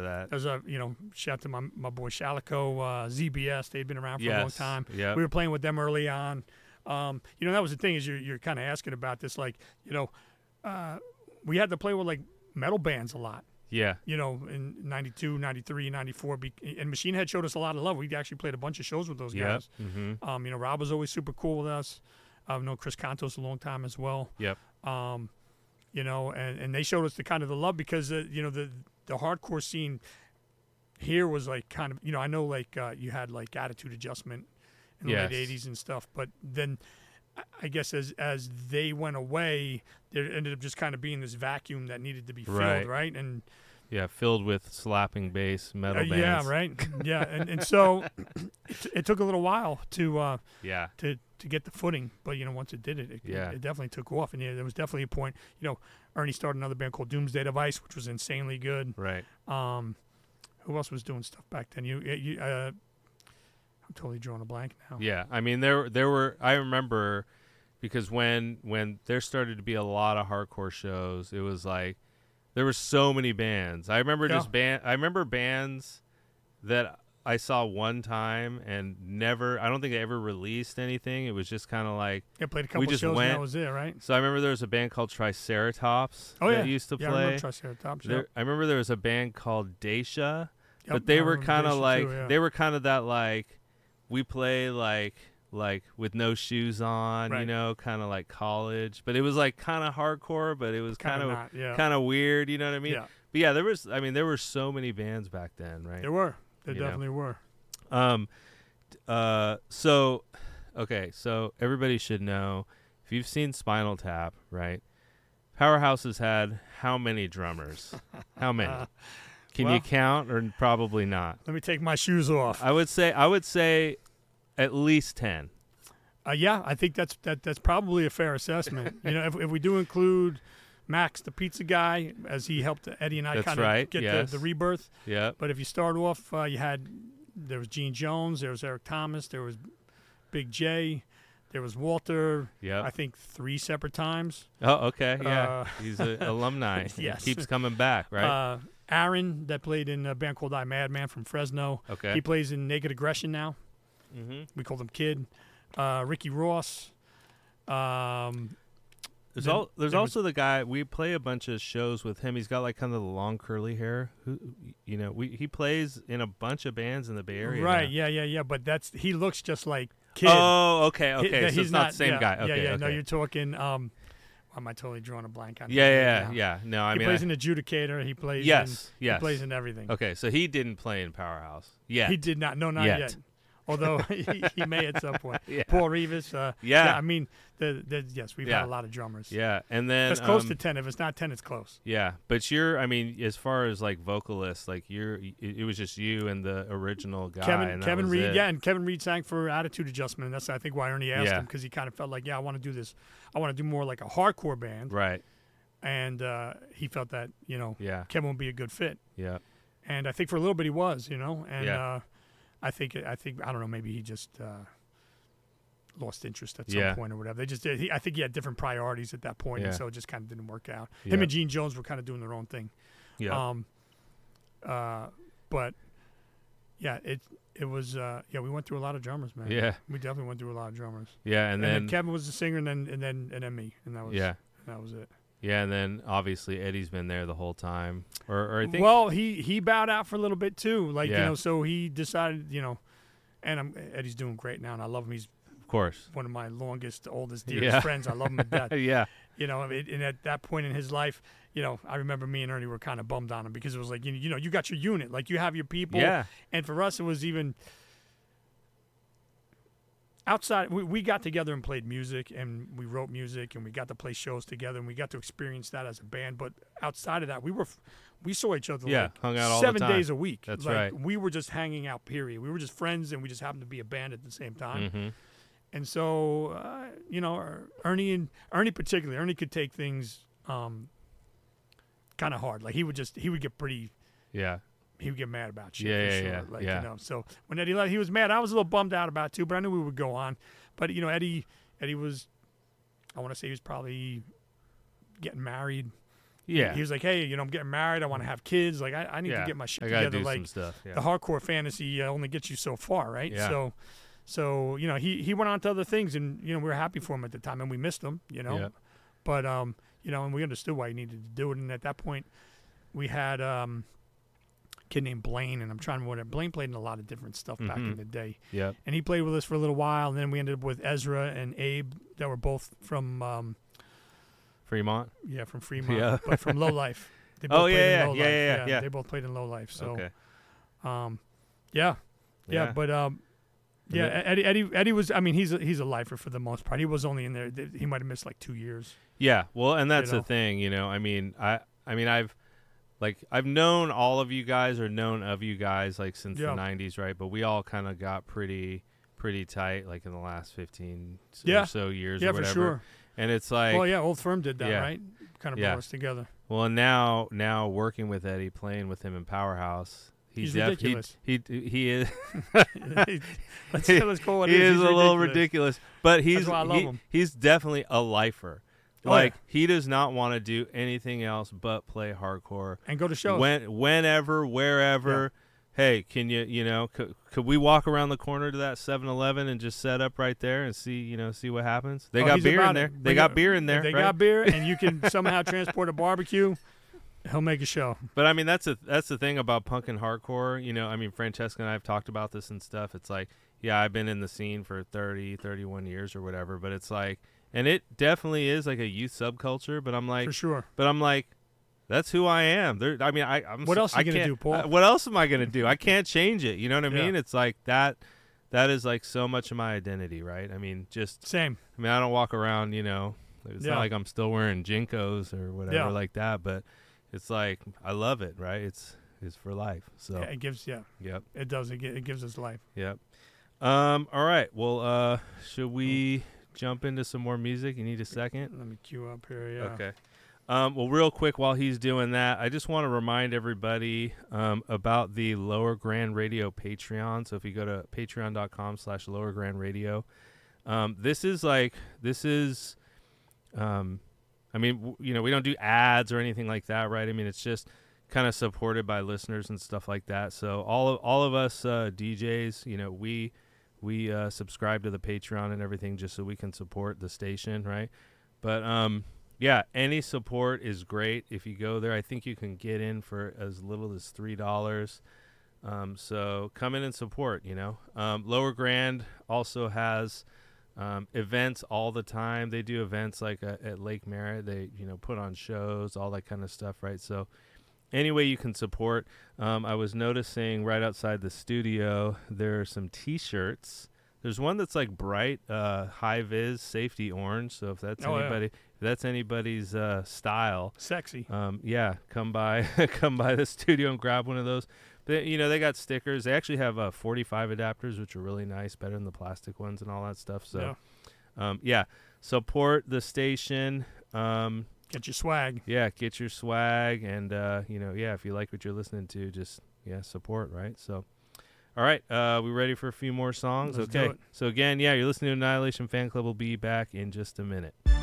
that. There's shout out to my boy Shalico, ZBS. They'd been around for a long time. Yeah. We were playing with them early on. That was the thing is you're kind of asking about this, like, we had to play with like metal bands a lot. Yeah. In 92, 93, 94. And Machine Head showed us a lot of love. We actually played a bunch of shows with those guys. Mm-hmm. Rob was always super cool with us. I've known Chris Contos a long time as well. Yep. And they showed us the kind of the love because, the hardcore scene here was like kind of, I know like you had like Attitude Adjustment in the late 80s and stuff. But then I guess as they went away, there ended up just kind of being this vacuum that needed to be filled, right? And filled with slapping bass metal bands. Yeah, right. Yeah, and so it took a little while to get the footing, but once it did it definitely took off, and there was definitely a point. Ernie started another band called Doomsday Device, which was insanely good. Right. Who else was doing stuff back then? I'm totally drawing a blank now. Yeah, I mean there were. I remember because when there started to be a lot of hardcore shows, it was like there were so many bands. I remember I remember bands that I saw one time and never. I don't think they ever released anything. It was just kind of like played a couple shows and that was it, right? So I remember there was a band called Triceratops that used to play. I remember Triceratops. I remember there was a band called Dacia, but they were kind of like they were kind of that like we play like with no shoes on, kind of like college, but it was like kind of hardcore, but it was kind of weird, you know what I mean? Yeah. But there were so many bands back then, right? There were. There definitely were. So everybody should know, if you've seen Spinal Tap, right? Powerhouse has had how many drummers? How many? Can you count, or probably not? Let me take my shoes off. I would say at least 10. I think that's probably a fair assessment. If we do include Max, the pizza guy, as he helped Eddie and I kind of get the rebirth. Yeah. But if you start off, there was Gene Jones, there was Eric Thomas, there was Big J, there was Walter. Yeah. I think 3 separate times. Oh, okay. Yeah. He's an alumni. Yes. He keeps coming back, right? Aaron, that played in a band called I Madman from Fresno. Okay. He plays in Naked Aggression now. Mm-hmm. We called him Kid. Ricky Ross. There's also the guy, we play a bunch of shows with him. He's got like kind of the long curly hair. He plays in a bunch of bands in the Bay Area. Right, now. yeah. But he looks just like Kid. Oh, okay. So he's it's not the same guy. Okay, yeah. okay. No, you're talking. Am I totally drawing a blank on? Yeah. No, I he mean, plays in Adjudicator. He plays. Yes. He plays in everything. Okay, so he didn't play in Powerhouse. Yeah. He did not. No, not yet. Although he may at some point. Yeah. Paul Rivas. I mean, yes, we've had a lot of drummers. Yeah, and then it's close to 10. If it's not 10, it's close. Yeah, but as far as like vocalists, like it was just you and the original guy. Kevin Reed. Yeah, and Kevin Reed sang for Attitude Adjustment, and that's I think why Ernie asked him, because he kind of felt like, I want to do this. I want to do more like a hardcore band. Right. And he felt that Kevin would be a good fit. Yeah. And I think for a little bit he was, and. I think I don't know. Maybe he just lost interest at some point or whatever. They just did. I think he had different priorities at that point, and so it just kind of didn't work out. Him and Gene Jones were kind of doing their own thing. Yeah. But it was we went through a lot of drummers, man. Yeah. We definitely went through a lot of drummers. Yeah, and then Kevin was the singer, and then me, and that was it. Yeah, and then obviously Eddie's been there the whole time. Or I think he bowed out for a little bit too. So he decided, and Eddie's doing great now, and I love him. He's of course one of my longest, oldest, dearest friends. I love him to death. Yeah. And at that point in his life, I remember me and Ernie were kind of bummed on him because it was like, you got your unit, like you have your people. Yeah. And for us, it was even outside. We got together and played music, and we wrote music, and we got to play shows together, and we got to experience that as a band. But outside of that, we saw each other hung out all 7 the time. days a week. That's right. right. We were just hanging out, period. We were just friends, and we just happened to be a band at the same time. Mm-hmm. And so, Ernie particularly, Ernie could take things kind of hard. Like he would get pretty. Yeah. He would get mad about shit. Yeah. For sure. So when Eddie left, he was mad. I was a little bummed out about it too, but I knew we would go on. But Eddie was, I want to say he was probably getting married. Yeah. He was like, hey, I'm getting married. I want to have kids. Like, I need to get my shit together. Do like, some stuff. Yeah. The hardcore fantasy only gets you so far, right? Yeah. So he went on to other things, and we were happy for him at the time, and we missed him, Yeah. But and we understood why he needed to do it. And at that point, we had a kid named Blaine, and I'm trying to remember. Blaine played in a lot of different stuff back in the day. Yeah. And he played with us for a little while, and then we ended up with Ezra and Abe, that were both from Fremont. Yeah, from Fremont, but from Low Life. They both played in Low Life. Yeah. They both played in Low Life. So, okay. But Eddie was. I mean, he's a lifer for the most part. He was only in there. He might have missed like 2 years. Yeah, well, and that's the thing. I mean, I've known all of you guys, or known of you guys, like since the '90s, right? But we all kind of got pretty tight, like in the last 15 or so years, or whatever. For sure. And it's like, Old Firm did that, right? Kind of brought us together. Well, and now working with Eddie, playing with him in Powerhouse, he's ridiculous. He is. Let's call it. He is a little ridiculous, but That's why I love him. He's definitely a lifer. He does not want to do anything else but play hardcore and go to shows whenever, wherever. Yeah. Hey, can could we walk around the corner to that 7-Eleven and just set up right there and see what happens? They got beer in there. They got beer in there. They got beer, and you can somehow transport a barbecue. He'll make a show. But I mean, that's the thing about punk and hardcore. I mean, Francesca and I have talked about this and stuff. It's like, yeah, I've been in the scene for 30, 31 years or whatever, but it's like, and it definitely is like a youth subculture, but I'm like, for sure. But I'm like, that's who I am. What else are you going to do, Paul? What else am I going to do? I can't change it. You know what I mean? It's like that is like so much of my identity, right? I mean, just same. I mean, I don't walk around, it's not like I'm still wearing Jinkos or whatever like that, but it's like, I love it, right? It's for life. So it gives, Yep. It does. It gives us life. Yep. All right. Well, should we jump into some more music? You need a second? Let me cue up here. Yeah. Okay. Well, real quick, while he's doing that, I just want to remind everybody about the Lower Grand Radio Patreon. So if you go to patreon.com/Lower Grand Radio, this is I mean, we don't do ads or anything like that, right? I mean, it's just kind of supported by listeners and stuff like that. So all of us DJs, we subscribe to the Patreon and everything just so we can support the station, right? But yeah, any support is great. If you go there, I think you can get in for as little as $3. So come in and support, Lower Grand also has events all the time. They do events like at Lake Merritt. They, put on shows, all that kind of stuff, right? So any way you can support. I was noticing right outside the studio, there are some T-shirts. There's one that's like bright, high-vis safety orange. So if that's if that's anybody's style, sexy. Come by the studio and grab one of those. But, they got stickers. They actually have 45 adapters, which are really nice, better than the plastic ones and all that stuff. So, support the station. Get your swag. Yeah, get your swag, and if you like what you're listening to, just support, right? So. All right, we ready for a few more songs? Let's okay. Do it. So again, you're listening to Annihilation Fan Club. We'll be back in just a minute.